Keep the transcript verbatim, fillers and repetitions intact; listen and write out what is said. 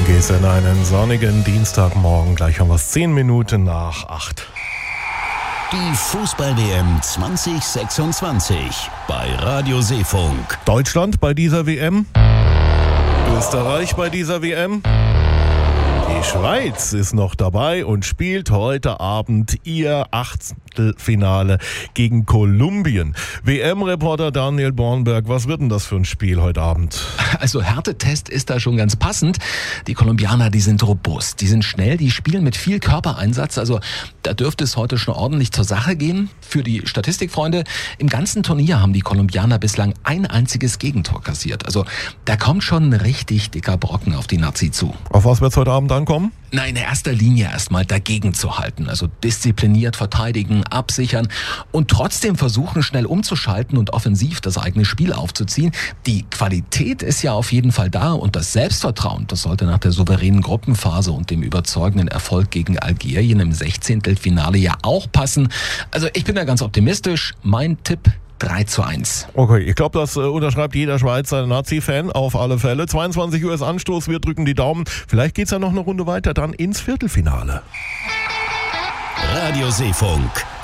Gehst in einen sonnigen Dienstagmorgen, gleich haben wir es zehn Minuten nach acht. Die Fußball-W M zwanzig sechsundzwanzig bei Radio Seefunk. Deutschland bei dieser W M, Österreich bei dieser W M. Die Schweiz ist noch dabei und spielt heute Abend ihr Achtelfinale gegen Kolumbien. W M-Reporter Daniel Bornberg, was wird denn das für ein Spiel heute Abend? Also Härtetest ist da schon ganz passend. Die Kolumbianer, die sind robust, die sind schnell, die spielen mit viel Körpereinsatz. Also da dürfte es heute schon ordentlich zur Sache gehen. Für die Statistikfreunde, im ganzen Turnier haben die Kolumbianer bislang ein einziges Gegentor kassiert. Also da kommt schon ein richtig dicker Brocken auf die Nazi zu. Auf was wird es heute Abend ankommen? Na, in erster Linie erstmal dagegen zu halten. Also diszipliniert verteidigen, absichern und trotzdem versuchen, schnell umzuschalten und offensiv das eigene Spiel aufzuziehen. Die Qualität ist ja auf jeden Fall da und das Selbstvertrauen, das sollte nach der souveränen Gruppenphase und dem überzeugenden Erfolg gegen Algerien im Sechzehntelfinale ja auch passen. Also ich bin da ganz optimistisch. Mein Tipp: drei zu eins. Okay, ich glaube, das äh, unterschreibt jeder Schweizer Nazi-Fan auf alle Fälle. zweiundzwanzig Uhr ist Anstoß, wir drücken die Daumen. Vielleicht geht es ja noch eine Runde weiter, dann ins Viertelfinale. Radio Seefunk.